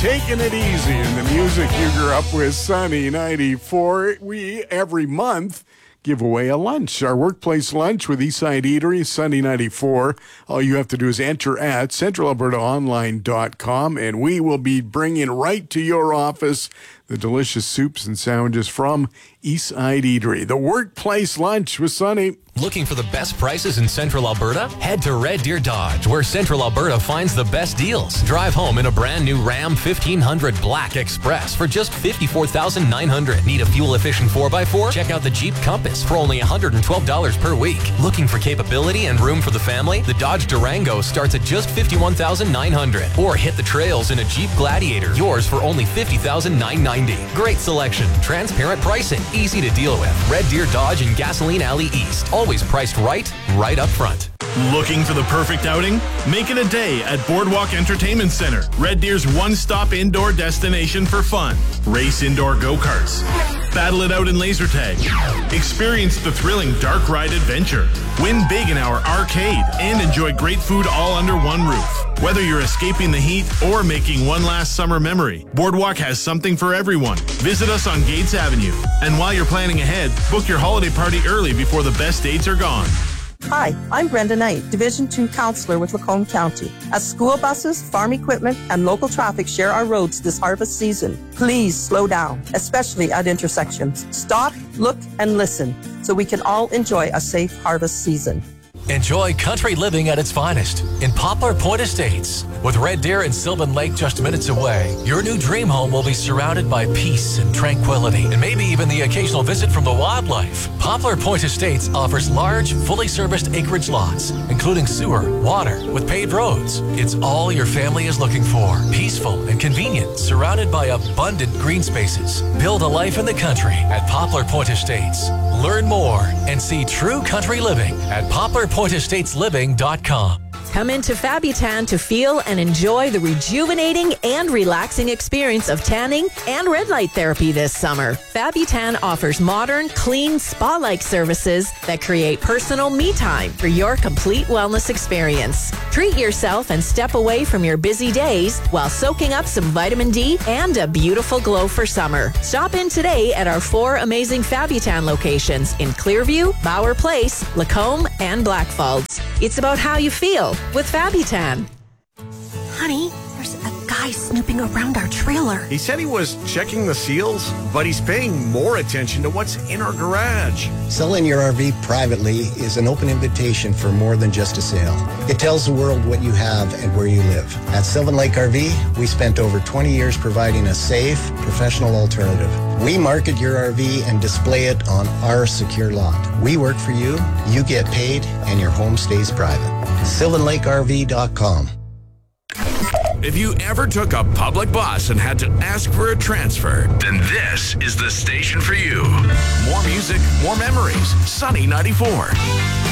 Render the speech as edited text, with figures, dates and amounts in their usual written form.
Taking it easy in the music you grew up with, Sunny 94. We, every month, give away a lunch. Our workplace lunch with Eastside Eatery, Sunny 94. All you have to do is enter at centralalbertaonline.com, and we will be bringing right to your office the delicious soups and sandwiches from Eastside Eatery. The workplace lunch with Sunny. Looking for the best prices in Central Alberta? Head to Red Deer Dodge, where Central Alberta finds the best deals. Drive home in a brand new Ram 1500 Black Express for just $54,900. Need a fuel-efficient 4x4? Check out the Jeep Compass for only $112 per week. Looking for capability and room for the family? The Dodge Durango starts at just $51,900. Or hit the trails in a Jeep Gladiator, yours for only $50,990. Great selection, transparent pricing, easy to deal with. Red Deer Dodge in Gasoline Alley East. Always priced right up front. Looking for the perfect outing? Make it a day at Boardwalk Entertainment Center, Red Deer's one-stop indoor destination for fun. Race indoor go-karts. Battle it out in laser tag. Experience the thrilling dark ride adventure. Win big in our arcade and enjoy great food all under one roof. Whether you're escaping the heat or making one last summer memory, Boardwalk has something for everyone. Visit us on Gates Avenue. And while you're planning ahead, book your holiday party early before the best dates are gone. Hi, I'm Brenda Knight, Division 2 Counselor with Lacombe County. As school buses, farm equipment, and local traffic share our roads this harvest season, please slow down, especially at intersections. Stop, look, and listen so we can all enjoy a safe harvest season. Enjoy country living at its finest in Poplar Point Estates. With Red Deer and Sylvan Lake just minutes away, your new dream home will be surrounded by peace and tranquility, and maybe even the occasional visit from the wildlife. Poplar Point Estates offers large, fully serviced acreage lots, including sewer, water, with paved roads. It's all your family is looking for. Peaceful and convenient, surrounded by abundant green spaces. Build a life in the country at Poplar Point Estates. Learn more and see true country living at poplarpointestatesLiving.com. Come into Fabutan to feel and enjoy the rejuvenating and relaxing experience of tanning and red light therapy this summer. Fabutan offers modern, clean, spa-like services that create personal me time for your complete wellness experience. Treat yourself and step away from your busy days while soaking up some vitamin D and a beautiful glow for summer. Stop in today at our 4 amazing Fabutan locations in Clearview, Bauer Place, Lacombe, and Blackfalds. It's about how you feel with Fabutan. Honey, there's a guy snooping around our trailer. He said he was checking the seals, but he's paying more attention to what's in our garage. Selling your RV privately is an open invitation for more than just a sale. It tells the world what you have and where you live. At Sylvan Lake RV, we spent over 20 years providing a safe, professional alternative. We market your RV and display it on our secure lot. We work for you, you get paid, and your home stays private. SylvanLakeRV.com. If you ever took a public bus and had to ask for a transfer, then this is the station for you. More music, more memories. Sunny 94.